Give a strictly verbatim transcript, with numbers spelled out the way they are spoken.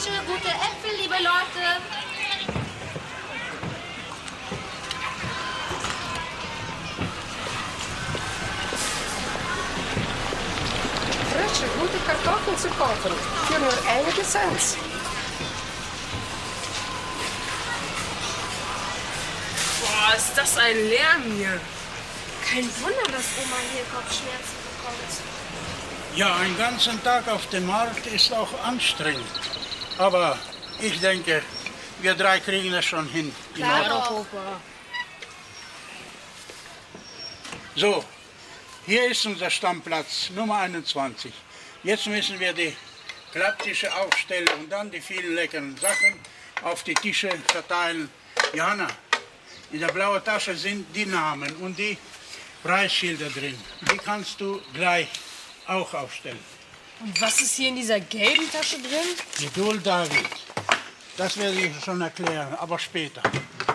frische, gute Äpfel, liebe Leute. Frische, gute Kartoffeln zu kaufen. Für nur einige Cent. Boah, ist das ein Lärm hier. Kein Wunder, dass Oma hier Kopfschmerzen bekommt. Ja, einen ganzen Tag auf dem Markt ist auch anstrengend. Aber ich denke, wir drei kriegen das schon hin. Klar doch. Opa. So, hier ist unser Stammplatz, Nummer einundzwanzig. Jetzt müssen wir die Klapptische aufstellen und dann die vielen leckeren Sachen auf die Tische verteilen. Johanna, in der blauen Tasche sind die Namen und die Preisschilder drin. Die kannst du gleich auch aufstellen. Und was ist hier in dieser gelben Tasche drin? Geduld, David. Das werde ich schon erklären, aber später.